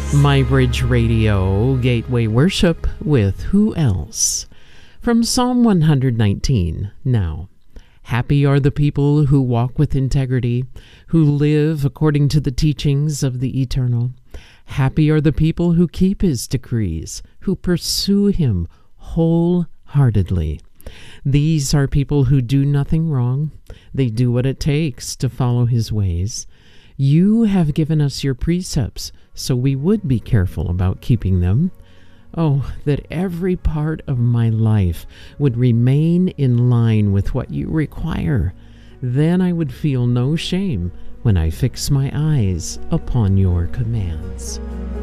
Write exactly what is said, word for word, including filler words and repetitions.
My Bridge Radio, Gateway Worship with Who Else? From Psalm one nineteen. Now, happy are the people who walk with integrity, who live according to the teachings of the Eternal. Happy are the people who keep his decrees, who pursue him wholeheartedly. These are people who do nothing wrong. They do what it takes to follow his ways. You have given us your precepts, so we would be careful about keeping them. Oh, that every part of my life would remain in line with what you require. Then I would feel no shame when I fix my eyes upon your commands.